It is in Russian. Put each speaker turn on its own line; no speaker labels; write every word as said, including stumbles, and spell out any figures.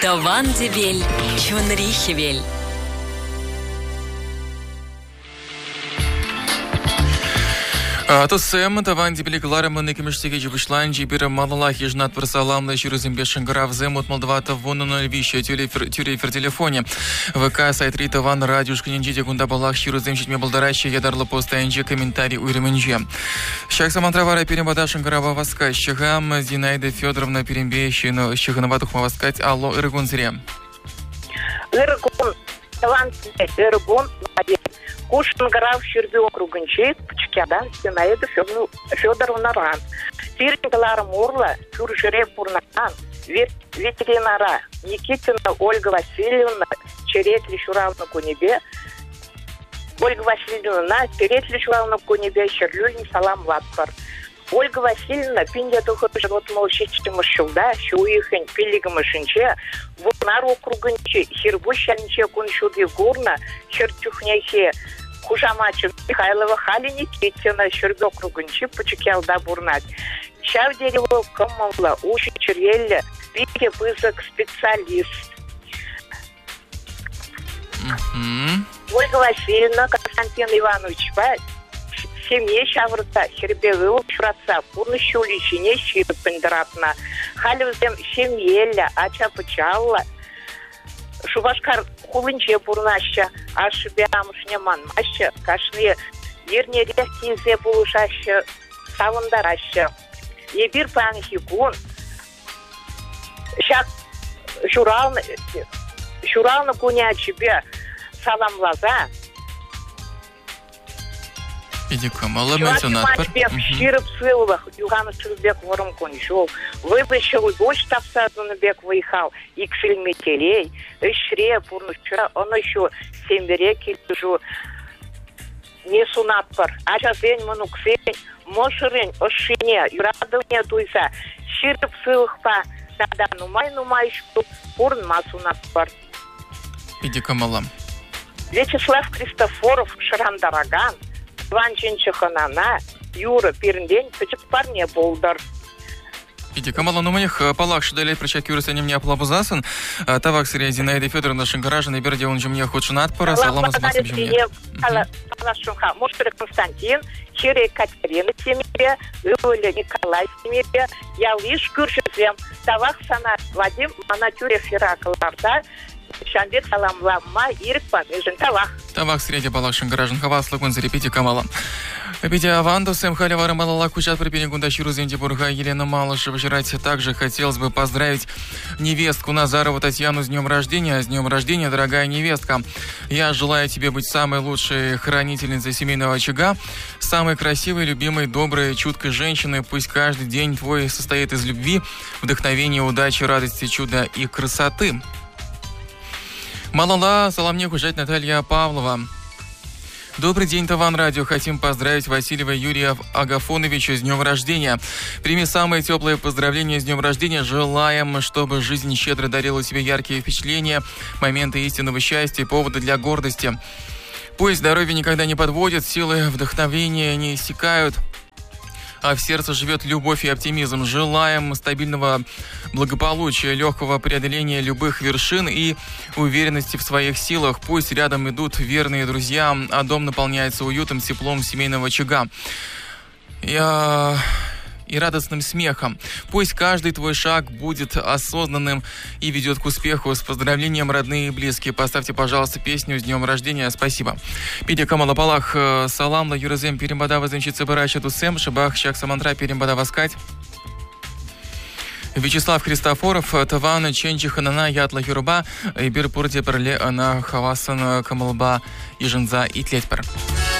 Таван дебель, чунрихевель.
Тосем таван дебели глараманы кемештеге жибушланджи бир малалах ежнат просаламла чирузим бешенграв земут молдвата вонуна львище тюре в телефоне. ВК сайт ри таван радиушка нинджите гунда балах чирузим читме балдараще ядарлы постоянче комментарий уйрымынже. Шак самантравара перембада шенграва васкать. Щегам Зинаида Федоровна перембещина щеганова васкать. Алло, Иргун зря.
Иргун, таван Иргун, Кушенграв Щерби округынче Пчкядан Зинаида Федоровна ран. Тирингалар Мурла Чуржере Пурнан ветеринара Никитина Ольга Васильевна Черетли Шуравна Кунебе Ольга Васильевна Черетли Шуравна Кунебе Щерлюльни Салам Латпар. Ольга Васильевна пинья тухо живот молчичте мышылда шуихень пилига мышинче вунар округынче хирбущанче куншуди гурна чертюхняхе Кужамачев Михайлова Халини Китина Щерби округынче Пчкялда бурнать. Чав дерево коммовла уши черелля пике пызок специалист. Ольга Васильевна Константин Иванович в семье шаврта хербевыл шуратса пурнышу личине щиры пендратна. Халюзем семьеля ача пчалла. Шубашкар хулынче пурнаща ашбямышнеман маща кашне ерне рехкизе булышаща савындараща. Ебир панхи гун. Шак шуралны шуралны куня тебе саламлаза.
Иди камала меценатпар.
Щирып сылвах Югана Сылбек вором кончол. Выбышел больше тавсадный бек выехал. Иксиль метелей. Ишре пурнуча. Он еще семере килежу. Не сунатпар. А сейчас день мануксень. Мошерень ошине. Юрадовне туйса. Щирып сылвахпа. Тогда нумай нумай что пурн масунатпар.
Иди камала.
Вячеслав Христофоров Шарандараган. Ванчинчаханана, Юра Пирндень, почему парня болдар.
Иди камала ну моих палах шдалей причак Юра сенем не аплабузасын. Тавак сирия Зинаида Федоровна Шенгаражина и берде он же мне хочет надпора. Салам с массом же мне.
Палашунха, Муштер Константин, Чире Катерина Семье, Юля Николай Семье, я лишь куршизем. Тавак Сана Вадим, Манатюре Фиракларда. Шандет салам ламма ирпа межен тавах.
Тавах среди балах шенгаражин хавас лагун зарепити камала. Пити аванду сэм халивара малала кучат припени гундащиру Зендибурга Елена Малышева. Также хотелось бы поздравить невестку Назарову Татьяну с днем рождения. С днем рождения, дорогая невестка. Я желаю тебе быть самой лучшей хранительницей семейного очага, самой красивой, любимой, доброй, чуткой женщиной. Пусть каждый день твой состоит из любви, вдохновения, удачи, радости, чуда и красоты. Малала, салам мне кушать Наталья Павлова. Добрый день, Таван Радио. Хотим поздравить Васильева Юрия Агафоновича с днем рождения. Прими самые теплые поздравления с днем рождения. Желаем, чтобы жизнь щедро дарила тебе яркие впечатления, моменты истинного счастья, поводы для гордости. Пусть здоровье никогда не подводит, силы вдохновения не иссякают, а в сердце живет любовь и оптимизм. Желаем стабильного благополучия, легкого преодоления любых вершин и уверенности в своих силах. Пусть рядом идут верные друзья, а дом наполняется уютом, теплом семейного очага Я... и радостным смехом. Пусть каждый твой шаг будет осознанным и ведет к успеху. С поздравлением, родные и близкие. Поставьте, пожалуйста, песню с днем рождения. Спасибо. Пиди камала палах саламла юрезем перембада воземчица барача тусем шабах щак самантра перембада васкать. Вячеслав Христофоров, Тавана, Ченчиханана, Ятла Юруба, Ибир Пурте Перле, Ана Хавасан, Камалба, Иженза и Тлетпер.